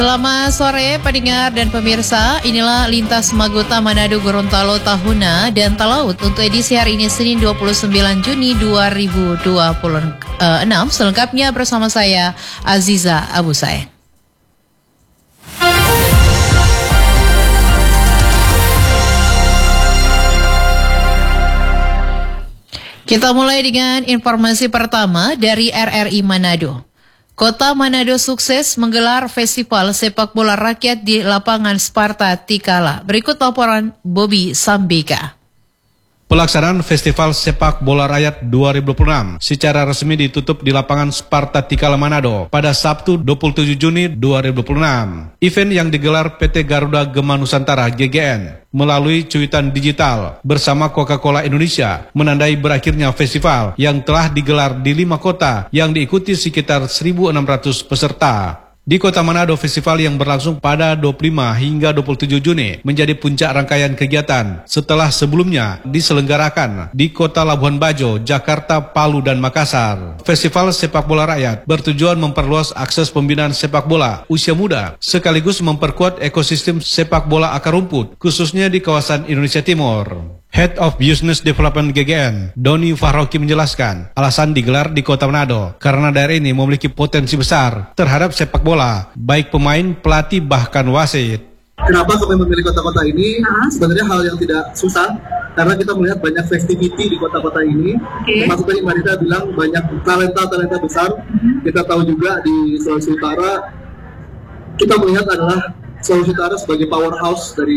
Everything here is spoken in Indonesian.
Selamat sore pendengar dan pemirsa, inilah Lintas Magota Manado Gorontalo Tahuna dan Talaut untuk edisi hari ini Senin 29 Juni 2026. Selengkapnya bersama saya Aziza Abu Said. Kita mulai dengan informasi pertama dari RRI Manado. Kota Manado sukses menggelar festival sepak bola rakyat di lapangan Sparta Tikala. Berikut laporan Bobby Sambika. Pelaksanaan Festival Sepak Bola Rakyat 2026 secara resmi ditutup di lapangan Sparta Tikala Manado pada Sabtu 27 Juni 2026. Event yang digelar PT Garuda Gema Nusantara GGN melalui cuitan digital bersama Coca-Cola Indonesia menandai berakhirnya festival yang telah digelar di 5 kota yang diikuti sekitar 1.600 peserta. Di Kota Manado, festival yang berlangsung pada 25 hingga 27 Juni menjadi puncak rangkaian kegiatan setelah sebelumnya diselenggarakan di Kota Labuhan Bajo, Jakarta, Palu, dan Makassar. Festival Sepak Bola Rakyat bertujuan memperluas akses pembinaan sepak bola usia muda sekaligus memperkuat ekosistem sepak bola akar rumput khususnya di kawasan Indonesia Timur. Head of Business Development GGN, Doni Fahroki menjelaskan, alasan digelar di Kota Manado karena daerah ini memiliki potensi besar terhadap sepak bola, baik pemain, pelatih, bahkan wasit. Kenapa kami memilih kota-kota ini? Sebenarnya hal yang tidak susah, karena kita melihat banyak festivity di kota-kota ini. Termasuk tadi Marita bilang banyak talenta-talenta besar. Kita tahu juga di Sulawesi Utara, kita melihat adalah Sulawesi Utara sebagai powerhouse dari